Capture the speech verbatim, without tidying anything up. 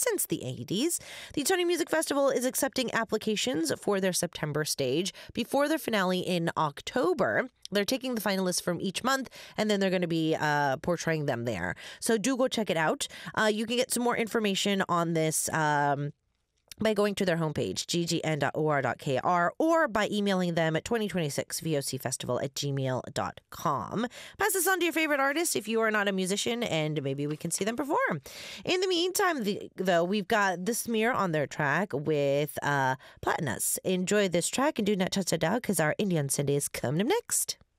since the eighties. The Tony Music Festival is accepting applications for their September stage before their finale in October. They're taking the finalists from each month, and then they're going to be uh, portraying them there. So do go check it out. Uh, you can get some more information on this um, by going to their homepage, g g n dot o r dot k r, or by emailing them at twenty twenty-six V O C festival at gmail dot com. Pass this on to your favorite artist if you are not a musician, and maybe we can see them perform. In the meantime, the, though, we've got The Smear on their track with uh, Platinas. Enjoy this track and do not touch it down because our Indian Sundays come next.